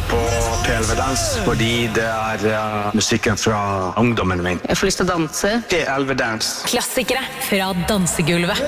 på PLV Dans fordi det musikken fra ungdommen min. Jeg får lyst til å danse. PLV Dans. Klassikere fra dansegulvet.